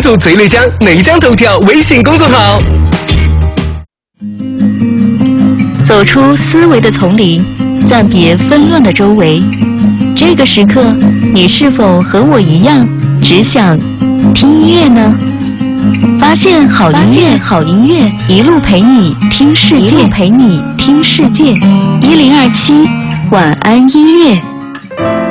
注最内江内江头条微信公众号。 走出思维的丛林，暂别纷乱的周围。这个时刻，你是否和我一样，只想听音乐呢？发现好音乐，一路陪你听世界，1027晚安音乐。